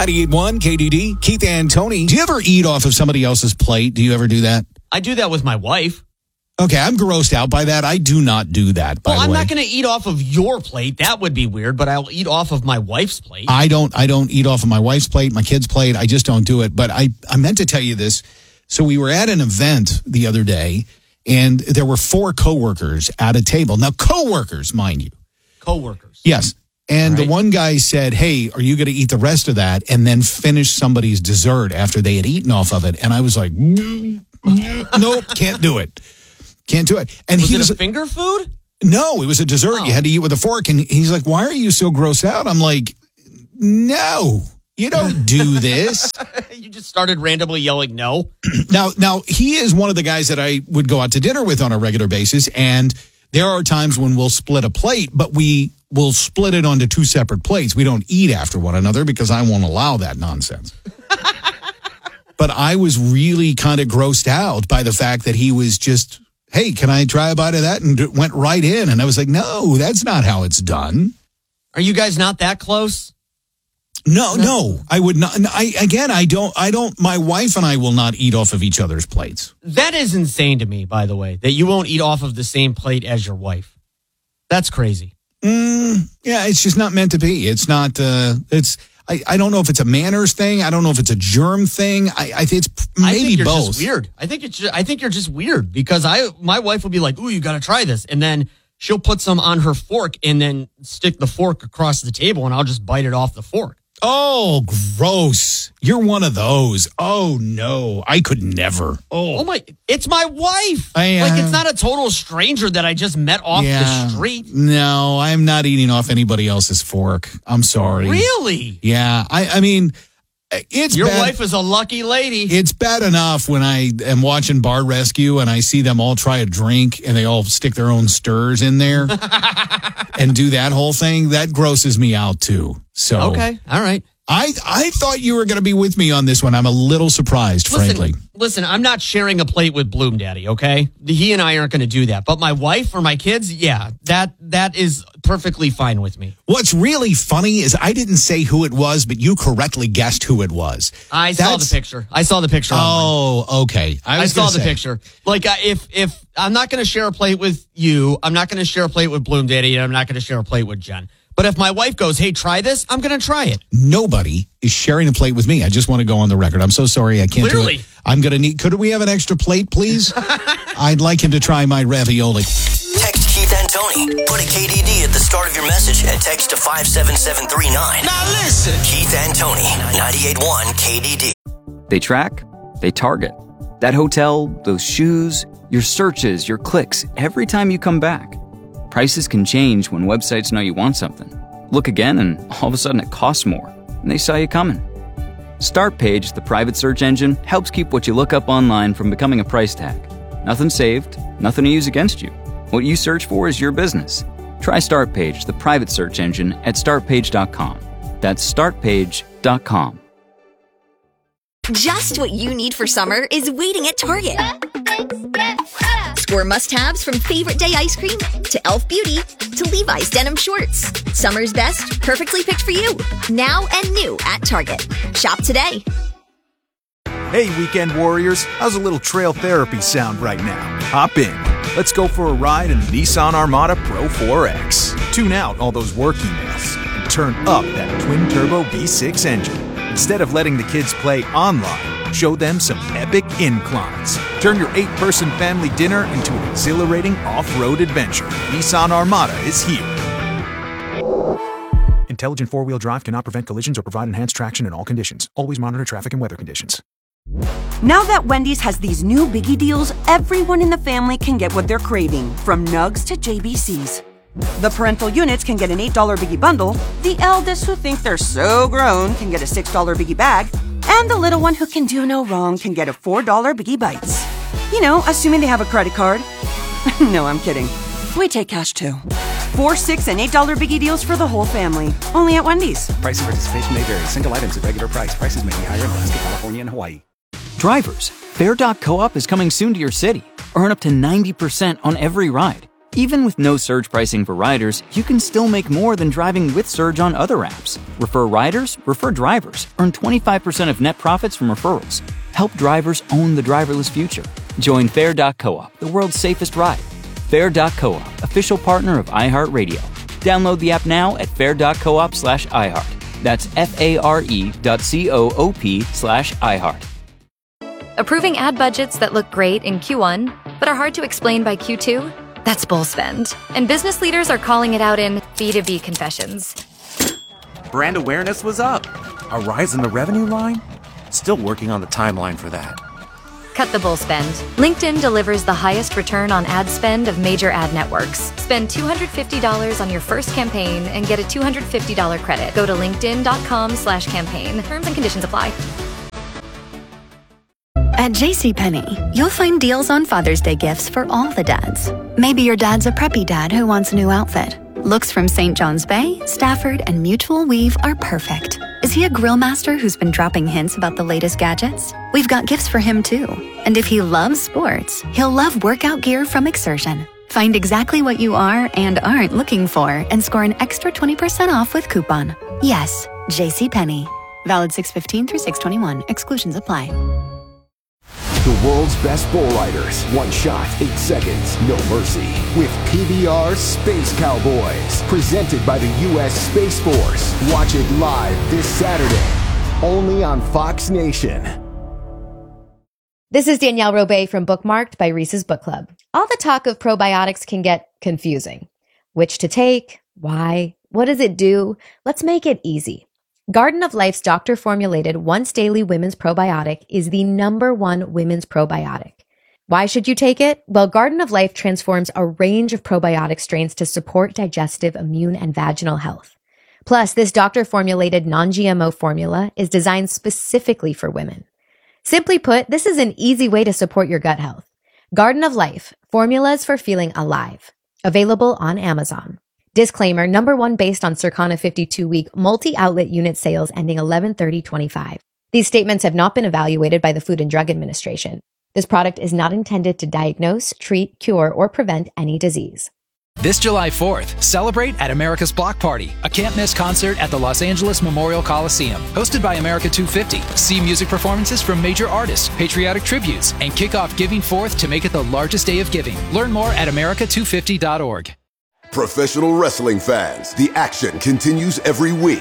98.1 KDD, Keith and Tony. Do you ever eat off of somebody else's plate? Do you ever do that? I do that with my wife. Okay, I'm grossed out by that. I do not do that, by the way. I'm not going to eat off of your plate. That would be weird, but I'll eat off of my wife's plate. I don't eat off of my wife's plate, my kid's plate. I just don't do it. But I meant to tell you this. So we were at an event the other day, and there were 4 coworkers at a table. Now, coworkers, mind you. Coworkers. Yes. And Right. the one guy said, hey, are you going to eat the rest of that and then finish somebody's dessert after they had eaten off of it? And I was like, nope, can't do it. Can't do it. And Was it a finger food? No, it was a dessert. Oh. You had to eat with a fork. And he's like, why are you so grossed out? I'm like, no, you don't do this. You just started randomly yelling no? Now, he is one of the guys that I would go out to dinner with on a regular basis. And there are times when we'll split a plate, but we will split it onto 2 separate plates. We don't eat after one another because I won't allow that nonsense. But I was really kind of grossed out by the fact that he was just, hey, can I try a bite of that? And went right in. And I was like, no, that's not how it's done. Are you guys not that close? No, I would not. I don't, my wife and I will not eat off of each other's plates. That is insane to me, by the way, that you won't eat off of the same plate as your wife. That's crazy. Yeah, it's just not meant to be. It's not, I don't know if it's a manners thing. I don't know if it's a germ thing. I think it's maybe you're both. Just weird. I think you're just weird because my wife will be like, "Ooh, you got to try this," and then she'll put some on her fork and then stick the fork across the table, and I'll just bite it off the fork. Oh, gross! You're one of those. Oh no, I could never. Oh my! It's my wife. Like it's not a total stranger that I just met off the street. No, I'm not eating off anybody else's fork. I'm sorry. Really? Yeah. I mean, it's your bad. wife is a lucky lady. It's bad enough when I am watching Bar Rescue and I see them all try a drink and they all stick their own stirs in there and do that whole thing. That grosses me out too. So okay, all right. I thought you were going to be with me on this one. I'm a little surprised, frankly. Listen, I'm not sharing a plate with Bloom Daddy, okay? He and I aren't going to do that. But my wife or my kids, yeah, that is perfectly fine with me. What's really funny is I didn't say who it was, but you correctly guessed who it was. I saw the picture. Oh, okay. I saw the picture. Like, if I'm not going to share a plate with you, I'm not going to share a plate with Bloom Daddy, and I'm not going to share a plate with Jen. But if my wife goes, hey, try this, I'm going to try it. Nobody is sharing a plate with me. I just want to go on the record. I'm so sorry I can't do it. I'm going to need, could we have an extra plate, please? I'd like him to try my ravioli. Text Keith and Tony. Put a KDD at the start of your message and text to 57739. Now listen. Keith and Tony, 98.1 KDD. They track, they target. That hotel, those shoes, your searches, your clicks, every time you come back. Prices can change when websites know you want something. Look again and all of a sudden it costs more, and they saw you coming. Startpage, the private search engine, helps keep what you look up online from becoming a price tag. Nothing saved, nothing to use against you. What you search for is your business. Try Startpage, the private search engine, at startpage.com. That's startpage.com. Just what you need for summer is waiting at Target. Score must-haves from Favorite Day ice cream to Elf Beauty to Levi's denim shorts. Summer's best, perfectly picked for you. Now and new at Target. Shop today. Hey, weekend warriors. How's a little trail therapy sound right now? Hop in. Let's go for a ride in the Nissan Armada Pro 4X. Tune out all those work emails and turn up that twin-turbo V6 engine. Instead of letting the kids play online, show them some epic inclines. Turn your 8-person family dinner into an exhilarating off-road adventure. Nissan Armada is here. Intelligent four-wheel drive cannot prevent collisions or provide enhanced traction in all conditions. Always monitor traffic and weather conditions. Now that Wendy's has these new biggie deals, everyone in the family can get what they're craving, from nugs to JBCs. The parental units can get an $8 biggie bundle, the eldest who think they're so grown can get a $6 biggie bag, and the little one who can do no wrong can get a $4 biggie bites. You know, assuming they have a credit card. No, I'm kidding. We take cash too. 4, 6, and $8 biggie deals for the whole family. Only at Wendy's. Price and participation may vary. Single items at regular price. Prices may be higher in Alaska, California, and Hawaii. Drivers, Fair.coop is coming soon to your city. Earn up to 90% on every ride. Even with no surge pricing for riders, you can still make more than driving with Surge on other apps. Refer riders, refer drivers. Earn 25% of net profits from referrals. Help drivers own the driverless future. Join Fair.coop, the world's safest ride. Fair.coop, official partner of iHeartRadio. Download the app now at fair.coop/iHeart. That's FARE.coop/iHeart. Approving ad budgets that look great in Q1, but are hard to explain by Q2? That's bull spend. And business leaders are calling it out in B2B confessions. Brand awareness was up. A rise in the revenue line? Still working on the timeline for that. Cut the bull spend. LinkedIn delivers the highest return on ad spend of major ad networks. Spend $250 on your first campaign and get a $250 credit. Go to linkedin.com/campaign. Terms and conditions apply. At JCPenney, you'll find deals on Father's Day gifts for all the dads. Maybe your dad's a preppy dad who wants a new outfit. Looks from St. John's Bay, Stafford, and Mutual Weave are perfect. Is he a grill master who's been dropping hints about the latest gadgets? We've got gifts for him too. And if he loves sports, he'll love workout gear from Exertion. Find exactly what you are and aren't looking for and score an extra 20% off with coupon. Yes, JCPenney. Valid 6/15 through 6/21. Exclusions apply. The world's best bull riders. One shot, 8 seconds, no mercy. With PBR Space Cowboys. Presented by the U.S. Space Force. Watch it live this Saturday. Only on Fox Nation. This is Danielle Robay from Bookmarked by Reese's Book Club. All the talk of probiotics can get confusing. Which to take? Why? What does it do? Let's make it easy. Garden of Life's doctor-formulated once-daily women's probiotic is the #1 women's probiotic. Why should you take it? Well, Garden of Life transforms a range of probiotic strains to support digestive, immune, and vaginal health. Plus, this doctor-formulated non-GMO formula is designed specifically for women. Simply put, this is an easy way to support your gut health. Garden of Life, formulas for feeling alive. Available on Amazon. Disclaimer, #1 based on Circana 52-week multi-outlet unit sales ending 11/30/25. These statements have not been evaluated by the Food and Drug Administration. This product is not intended to diagnose, treat, cure, or prevent any disease. This July 4th, celebrate at America's Block Party, a can't-miss concert at the Los Angeles Memorial Coliseum. Hosted by America 250. See music performances from major artists, patriotic tributes, and kick off Giving Forth to make it the largest day of giving. Learn more at america250.org. Professional wrestling fans, the action continues every week.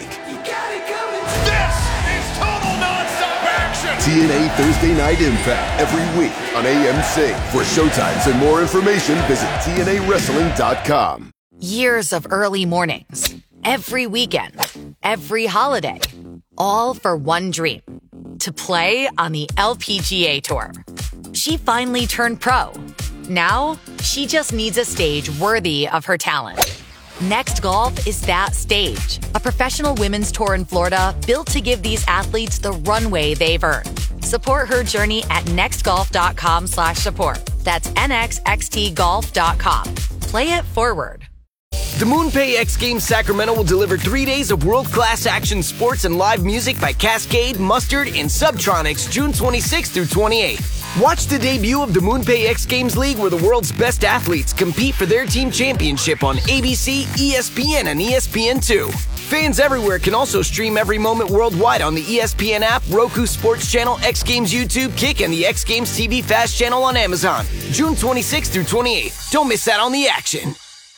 This is total non-stop action! TNA Thursday Night Impact every week on AMC. For showtimes and more information, visit TNAWrestling.com. Years of early mornings, every weekend, every holiday, all for one dream, to play on the LPGA Tour. She finally turned pro. Now, she just needs a stage worthy of her talent. Next Golf is that stage. A professional women's tour in Florida built to give these athletes the runway they've earned. Support her journey at nextgolf.com/support. That's nxxtgolf.com. Play it forward. The MoonPay X Games Sacramento will deliver 3 days of world-class action sports and live music by Cascade, Mustard, and Subtronics June 26th through 28th. Watch the debut of the MoonPay X Games League where the world's best athletes compete for their team championship on ABC, ESPN, and ESPN2. Fans everywhere can also stream every moment worldwide on the ESPN app, Roku Sports Channel, X Games YouTube, Kick, and the X Games TV Fast Channel on Amazon. June 26th through 28th. Don't miss out on the action.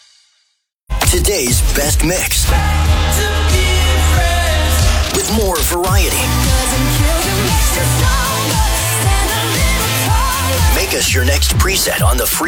Today's best mix. With more variety. Make us your next preset on the free